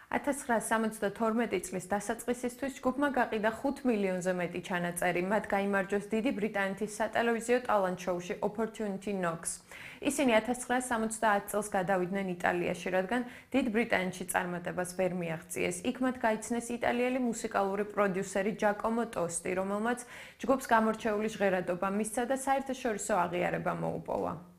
1972 წლის დასაწყისისთვის ჯგუფმა გაყიდა 5 მილიონზე მეტი ჩანაწერი, მათ გაიმარჯვეს დიდი ბრიტანეთის სატელევიზიო ტალანტ-შოუში Opportunity Knocks. ისინი 1970 წელს გადავიდნენ იტალიაში, რადგან დიდ ბრიტანეთში წარმატებას ვერ მიაღწიეს. იქ მათ გაიცნეს იტალიელი მუსიკალური პროდიუსერი ჯაკომო ტოსტი, რომელმაც ჯგუფს გამორჩეული ჟღერადობა მისცა და საერთაშორისო აღიარება მოუპოვა.